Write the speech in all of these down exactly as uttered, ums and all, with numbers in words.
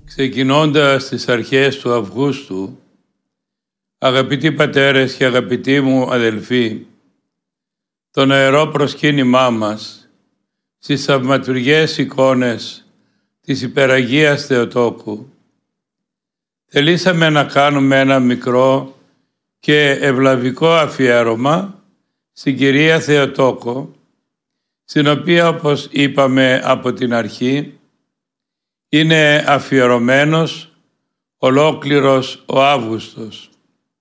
Ξεκινώντας τις αρχές του Αυγούστου, αγαπητοί πατέρες και αγαπητοί μου αδελφοί, το νεερό προσκύνημά μας στις θαυματουργές εικόνες της Υπεραγίας Θεοτόκου, θελήσαμε να κάνουμε ένα μικρό και ευλαβικό αφιέρωμα στην Κυρία Θεοτόκο, στην οποία, όπως είπαμε από την αρχή, είναι αφιερωμένος ολόκληρος ο Αύγουστος.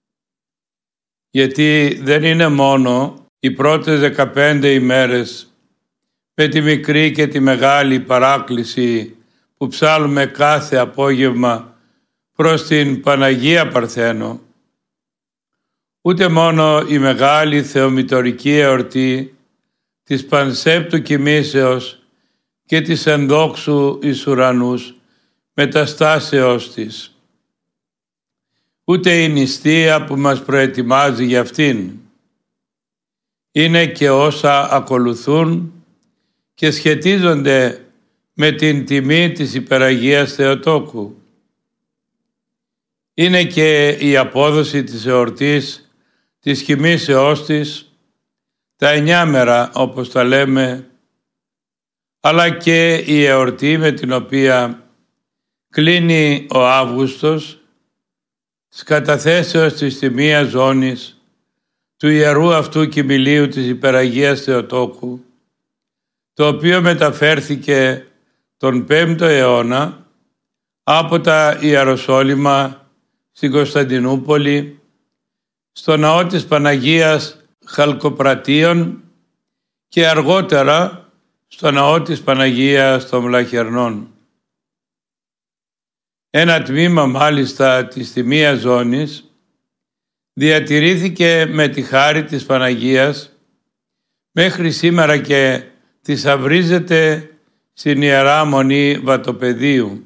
Γιατί δεν είναι μόνο οι πρώτες δεκαπέντε ημέρες με τη μικρή και τη μεγάλη παράκληση που ψάλουμε κάθε απόγευμα προς την Παναγία Παρθένο, ούτε μόνο η μεγάλη θεομητορική εορτή της Πανσέπτου Κοιμήσεως και της ενδόξου εις ουρανούς μεταστάσεως της, ούτε η νηστεία που μας προετοιμάζει για αυτήν. Είναι και όσα ακολουθούν και σχετίζονται με την τιμή της Υπεραγίας Θεοτόκου. Είναι και η απόδοση της εορτής της κοιμήσεώς της, τα εννιάμερα όπως τα λέμε, αλλά και η εορτή με την οποία κλείνει ο Αύγουστος της καταθέσεως της τιμίας ζώνης του ιερού αυτού κοιμηλίου της Υπεραγίας Θεοτόκου, το οποίο μεταφέρθηκε τον πέμπτο αιώνα από τα Ιεροσόλυμα στην Κωνσταντινούπολη, στο ναό της Παναγίας Χαλκοπρατίων και αργότερα στο ναό της Παναγίας των Βλαχερνών. Ένα τμήμα μάλιστα της τιμίας ζώνης διατηρήθηκε με τη χάρη της Παναγίας μέχρι σήμερα και θησαυρίζεται στην Ιερά Μονή Βατοπεδίου.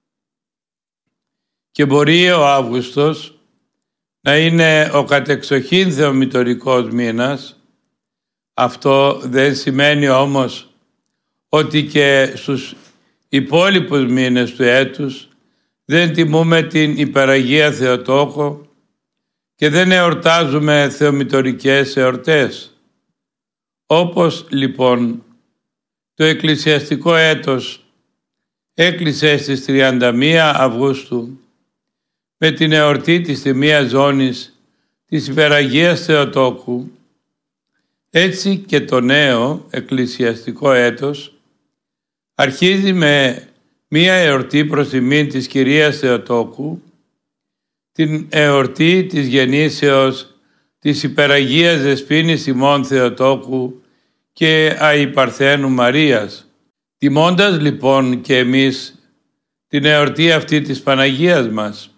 Και μπορεί ο Αύγουστος να είναι ο κατεξοχήν θεομητορικός μήνας. Αυτό δεν σημαίνει όμως ότι και στους υπόλοιπους μήνες του έτους δεν τιμούμε την Υπεραγία Θεοτόκο και δεν εορτάζουμε θεομητορικές εορτές. Όπως λοιπόν το εκκλησιαστικό έτος έκλεισε στις τριάντα μία Αυγούστου με την εορτή της τιμίας ζώνης της Υπεραγίας Θεοτόκου, έτσι και το νέο εκκλησιαστικό έτος αρχίζει με μία εορτή προς τιμήν της Κυρίας Θεοτόκου, την εορτή της γεννήσεως της Υπεραγίας Δεσποίνης ημών Θεοτόκου και Αϊπαρθένου Μαρίας. Τιμώντας λοιπόν και εμείς την εορτή αυτή της Παναγίας μας,